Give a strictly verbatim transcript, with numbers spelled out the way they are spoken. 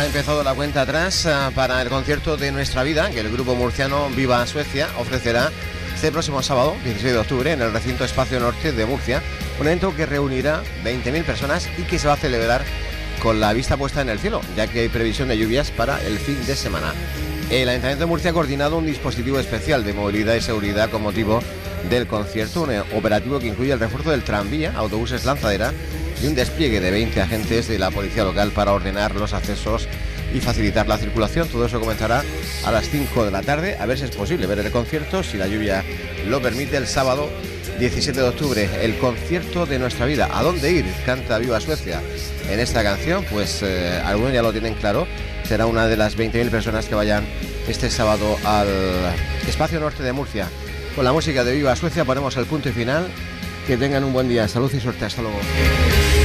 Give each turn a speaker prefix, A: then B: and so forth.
A: empezado la cuenta atrás uh, para el concierto de Nuestra Vida, que el grupo murciano Viva Suecia ofrecerá este próximo sábado, dieciséis de octubre, en el recinto Espacio Norte de Murcia, un evento que reunirá veinte mil personas y que se va a celebrar con la vista puesta en el cielo, ya que hay previsión de lluvias para el fin de semana. El Ayuntamiento de Murcia ha coordinado un dispositivo especial de movilidad y seguridad con motivo del concierto, un operativo que incluye el refuerzo del tranvía, autobuses lanzadera y un despliegue de veinte agentes de la policía local para ordenar los accesos y facilitar la circulación. Todo eso comenzará a las cinco de la tarde, a ver si es posible ver el concierto, si la lluvia lo permite, el sábado diecisiete de octubre, el concierto de Nuestra Vida. ¿A dónde ir? Canta Viva Suecia en esta canción, pues eh, algunos ya lo tienen claro, será una de las veinte mil personas que vayan este sábado al Espacio Norte de Murcia. Con la música de Viva Suecia ponemos el punto y final. Que tengan un buen día, salud y suerte, hasta luego.